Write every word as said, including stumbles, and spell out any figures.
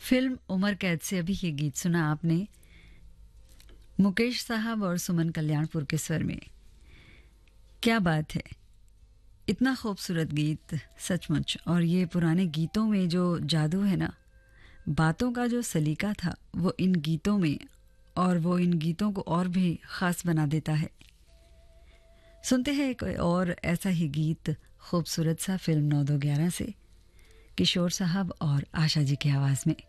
Film Umar कैद से अभी ये गीत सुना आपने, मुकेश साहब और सुमन कल्याणपुर के स्वर में। क्या बात है, इतना खूबसूरत गीत सचमुच। और ये पुराने गीतों में जो जादू है ना, बातों का जो सलीका था वो इन गीतों में, और वो इन गीतों को और भी ख़ास बना देता है। सुनते हैं एक और ऐसा ही गीत, खूबसूरत सा, फिल्म नौ दो ग्यारह से, किशोर साहब और आशा जी की आवाज़ में।